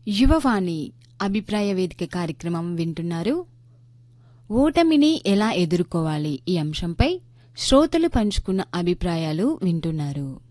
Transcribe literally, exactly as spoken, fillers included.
యువవాణి అభిప్రాయ వేదిక కార్యక్రమం వింటున్నారు. ఓటమిని ఎలా ఎదుర్కోవాలి ఈ అంశంపై శ్రోతలు పంచుకున్న అభిప్రాయాలు వింటున్నారు.